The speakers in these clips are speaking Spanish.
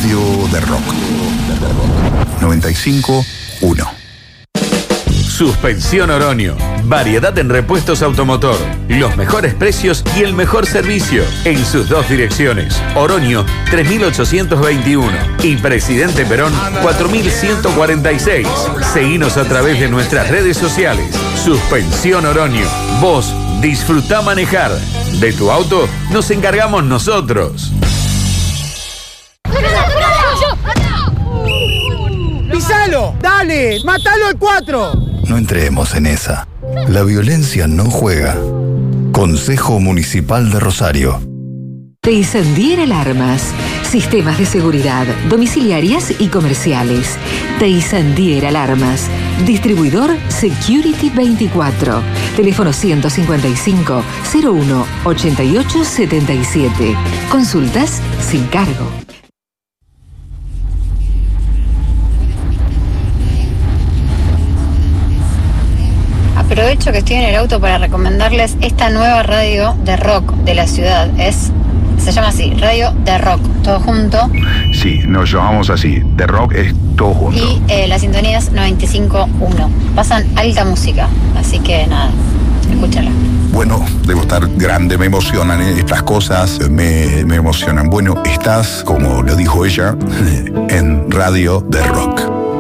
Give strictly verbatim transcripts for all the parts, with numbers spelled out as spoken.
Radio de Rock. noventa y cinco uno. Suspensión Oroño. Variedad en repuestos automotor. Los mejores precios y el mejor servicio. En sus dos direcciones. Oroño tres mil ochocientos veintiuno y Presidente Perón cuatro mil ciento cuarenta y seis. Seguinos a través de nuestras redes sociales. Suspensión Oroño. Vos disfrutá manejar. De tu auto nos encargamos nosotros. ¡Pisalo! ¡Dale! ¡Matalo al cuatro! No entremos en esa. La violencia no juega. Consejo Municipal de Rosario. Teisandier Alarmas. Sistemas de seguridad, domiciliarias y comerciales. Teisandier Alarmas. Distribuidor Security veinticuatro. Teléfono ciento cincuenta y cinco, cero uno, ochenta y ocho, setenta y siete. Consultas sin cargo. Aprovecho que estoy en el auto para recomendarles esta nueva radio de rock de la ciudad. Es, se llama así, Radio de Rock, todo junto. Sí, nos llamamos así. The Rock es todo junto. Y eh, la sintonía es noventa y cinco uno. Pasan alta música, así que nada, escúchenla. Bueno, debo estar grande, me emocionan ¿eh? Estas cosas, me, me emocionan. Bueno, estás, como lo dijo ella, en Radio de Rock.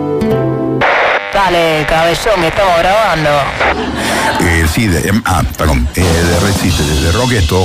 Dale, cabezón, que estamos grabando. Eh, sí, de, ah, perdón, eh, de, sí, de, de Rock es todo